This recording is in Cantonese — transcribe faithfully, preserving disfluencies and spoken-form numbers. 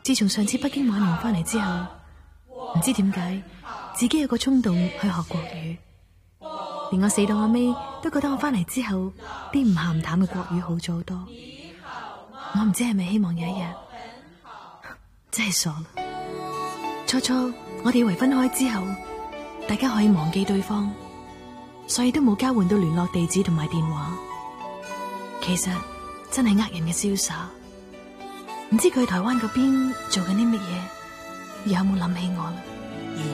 自從上次北京玩完翻嚟之後，唔知點解自己有個衝動去學國語，連我死到阿尾都覺得我翻嚟之後啲唔鹹唔淡嘅國語好咗好多。我唔知係咪希望有一日，真係傻啦。初初我哋以為分開之後大家可以忘記對方，所以都冇交換到聯絡地址同埋電話。其實真係呃人嘅瀟灑。唔知佢喺台灣嗰邊做緊啲乜嘢，有冇諗起我啦？